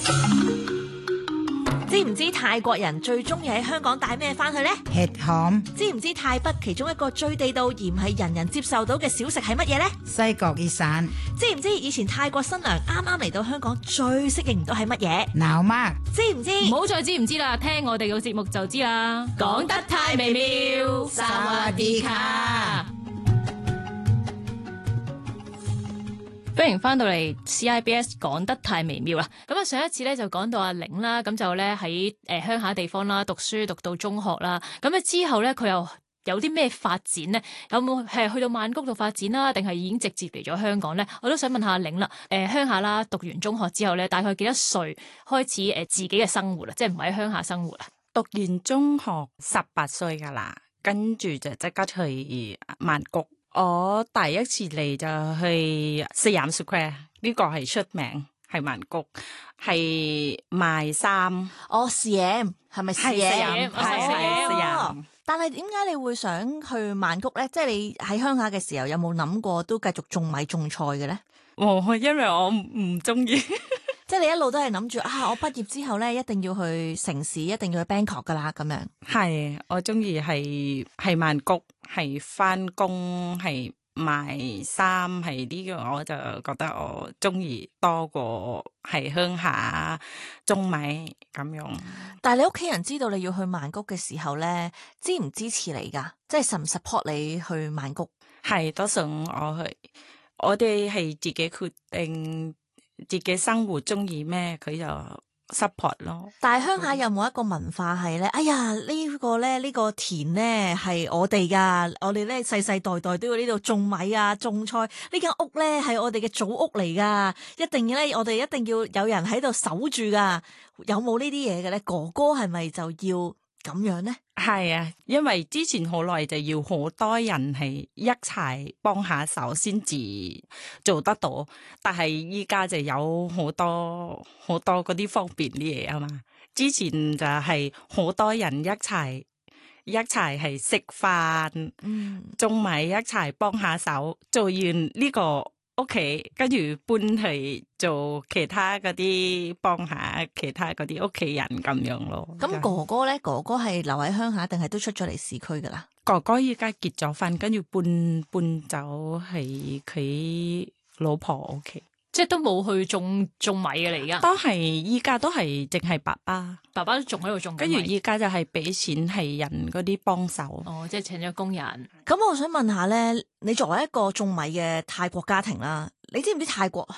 知唔知泰國人最中意喺香港帶咩翻去呢？ 햇홈 知唔知泰北其中一個最地道而唔係人人接受到嘅小食係乜嘢呢？ 西角이산 知唔知以前泰國新娘啱啱嚟到香港最適應唔到係乜嘢？ 鬧乜？ 知唔知？ 唔好再知唔知啦，聽我哋個節目就知啦。講得太微妙， 薩瓦迪卡。 歡迎翻到嚟 CIBS 講得太微妙啦。咁啊，上一次咧就講到阿玲啦，咁就咧喺鄉下地方啦讀書讀到中學啦。咁啊之後咧佢又有啲咩發展咧？有冇係去到曼谷度發展啦，定係已經直接嚟咗香港咧？我都想問下阿玲啦。鄉下啦，讀完中學之後咧，大概幾多歲開始自己嘅生活啦？即係唔係喺鄉下生活啊？ 讀完中學18歲噶啦，跟住就即刻去曼谷。我第一次嚟就去Siam Square， 呢個係出名，係曼谷，係賣衫。 CM 係咪 CM？ 係。 但係點解你會想去曼谷咧？即係你喺鄉下嘅時候有冇諗過都繼續種米種菜嘅咧？ 因為我唔中意。 即係你一路都係諗住我畢業之後咧一定要去城市，一定要去 Bangkok 噶啦咁樣。 係，我中意係曼谷，係翻工，係賣衫，係呢個我就覺得我中意多過係鄉下種米咁樣。 但係你屋企人知道你要去曼谷嘅時候咧，支唔支持你噶？即係support 你去曼谷？ 係都想我去，我哋係自己決定。自己生活中意咩，佢就 support 咯。 但係鄉下有冇一個文化係咧？哎呀，呢個田咧係我哋噶，我哋咧世世代代都要呢度種米啊、種菜。呢間屋咧係我哋嘅祖屋嚟噶，一定要咧，我哋一定要有人喺度守住噶。有冇呢啲嘢嘅咧？哥哥係咪就要咁樣咧？ 係啊，因為之前好耐就要好多人係一齊幫下手先至做得到，但係依家就有好多嗰啲方便啲嘢啊嘛。之前就係好多人一齊係食飯，種米一齊幫下手，做完呢個屋企，跟住搬去做其他嗰啲，幫下其他嗰啲屋企人咁樣咯。 咁哥哥咧，哥哥係留喺鄉下定係都出咗嚟市區噶啦？ 哥哥依家結咗婚，跟住搬走係佢老婆屋企， 即係都冇去種米嘅嚟，而家都係依家都係淨係爸爸都仲喺度種緊米， 跟住依家就係俾錢係人嗰啲幫手。 即係請咗工人。 咁我想問下咧，你作為一個種米嘅泰國家庭啦，你知唔知泰國